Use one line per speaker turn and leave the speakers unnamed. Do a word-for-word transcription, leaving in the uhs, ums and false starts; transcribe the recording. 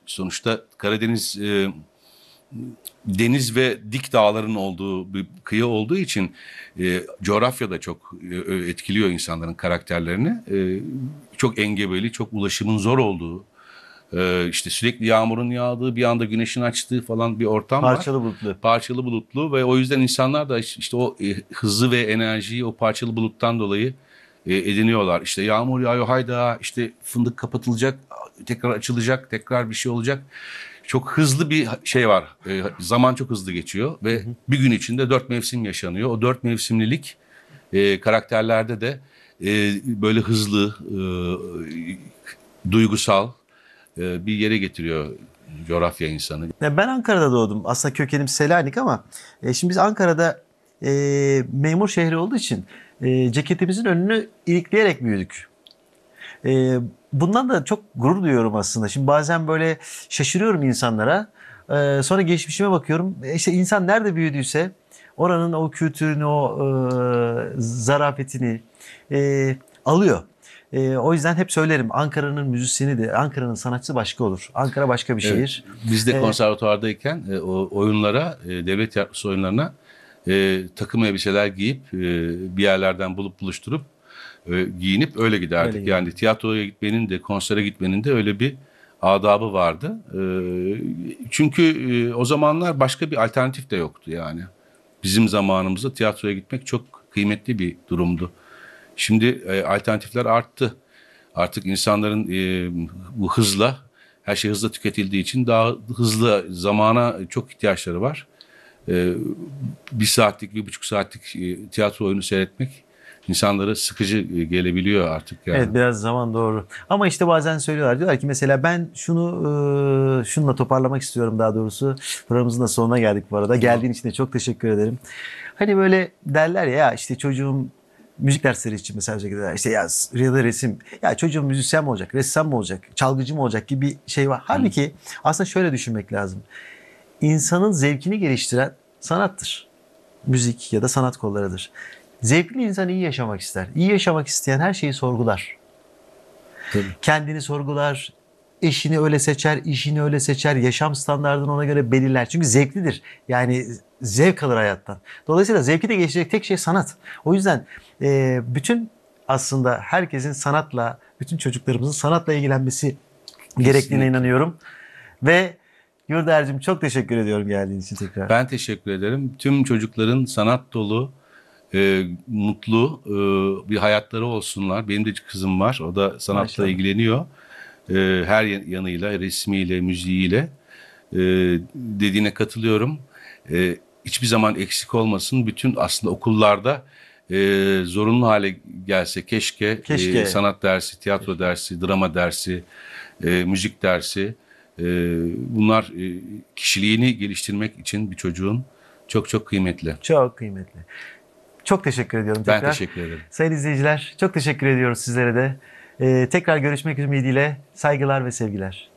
sonuçta Karadeniz e, deniz ve dik dağların olduğu bir kıyı olduğu için e, coğrafya da çok e, etkiliyor insanların karakterlerini. E, çok engebeli, çok ulaşımın zor olduğu, e, işte sürekli yağmurun yağdığı, bir anda güneşin açtığı falan bir ortam var.
Parçalı bulutlu.
Parçalı bulutlu ve o yüzden insanlar da işte o e, hızı ve enerjiyi o parçalı buluttan dolayı e, ediniyorlar. İşte yağmur yağıyor, hayda, işte fındık kapatılacak, tekrar açılacak, tekrar bir şey olacak. Çok hızlı bir şey var. E, zaman çok hızlı geçiyor ve hı hı. bir gün içinde dört mevsim yaşanıyor. O dört mevsimlilik e, karakterlerde de e, böyle hızlı, e, duygusal e, bir yere getiriyor coğrafya insanı.
Ben Ankara'da doğdum. Aslında kökenim Selanik ama e, şimdi biz Ankara'da e, memur şehri olduğu için e, ceketimizin önünü ilikleyerek büyüdük. E, bundan da çok gurur duyuyorum aslında. Şimdi bazen böyle şaşırıyorum insanlara. E, sonra geçmişime bakıyorum. E, işte insan nerede büyüdüyse oranın o kültürünü, o e, zarafetini e, alıyor. E, o yüzden hep söylerim, Ankara'nın müzisyeni de, Ankara'nın sanatçısı başka olur. Ankara başka bir şehir.
Evet, biz de
E,
konservatuvardayken e, o oyunlara, e, devlet tiyatrosu oyunlarına e, takım elbiseler giyip e, bir yerlerden bulup buluşturup e, giyinip öyle giderdik.
Öyle
yani tiyatroya gitmenin de, konsere gitmenin de öyle bir adabı vardı. E, çünkü e, o zamanlar başka bir alternatif de yoktu yani. Bizim zamanımızda tiyatroya gitmek çok kıymetli bir durumdu. Şimdi e, alternatifler arttı. Artık insanların e, bu hızla, her şey hızla tüketildiği için daha hızlı zamana çok ihtiyaçları var. E, bir saatlik, bir buçuk saatlik e, tiyatro oyunu seyretmek insanlara sıkıcı e, gelebiliyor artık yani.
Evet, biraz zaman doğru. Ama işte bazen söylüyorlar. Diyorlar ki mesela ben şunu e, şununla toparlamak istiyorum daha doğrusu. Programımızın da sonuna geldik bu arada. Geldiğin için de çok teşekkür ederim. Hani böyle derler ya, ya işte çocuğum müzik dersleri için mesela gidiyorlar. İşte ya ya da resim. Ya çocuğum müzisyen mi olacak, ressam mı olacak, çalgıcı mı olacak gibi bir şey var. Halbuki aslında şöyle düşünmek lazım. İnsanın zevkini geliştiren sanattır. Müzik ya da sanat kollarıdır. Zevkli insan iyi yaşamak ister. İyi yaşamak isteyen her şeyi sorgular.
Tabii.
Kendini sorgular, eşini öyle seçer, işini öyle seçer, yaşam standartını ona göre belirler. Çünkü zevklidir. Yani zevk alır hayattan. Dolayısıyla zevki de geçirecek tek şey sanat. O yüzden e, bütün aslında herkesin sanatla, bütün çocuklarımızın sanatla ilgilenmesi Kesinlikle. gerektiğine inanıyorum. Ve Yurdaer'cim çok teşekkür ediyorum geldiğin için tekrar.
Ben teşekkür ederim. Tüm çocukların sanat dolu, e, mutlu e, bir hayatları olsunlar. Benim de kızım var. O da sanatla Maşallah. ilgileniyor. E, her yanıyla, resmiyle, müziğiyle. E, dediğine katılıyorum. E, hiçbir zaman eksik olmasın. Bütün aslında okullarda e, zorunlu hale gelse keşke,
Keşke.
E, sanat dersi, tiyatro keşke. dersi, drama dersi, e, müzik dersi. E, bunlar e, kişiliğini geliştirmek için bir çocuğun çok çok kıymetli.
Çok kıymetli. Çok teşekkür ediyorum tekrar.
Ben teşekkür ederim.
Sayın izleyiciler, çok teşekkür ediyoruz sizlere de. Ee, tekrar görüşmek ümidiyle saygılar ve sevgiler.